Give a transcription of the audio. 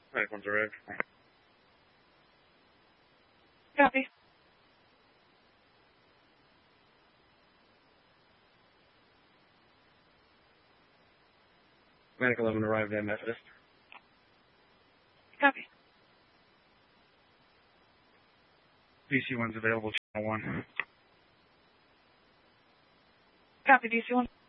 Medic 1's arrived. Copy. Medic 11 arrived at Methodist. Copy. DC 1's available, channel 1. Copy, DC-1.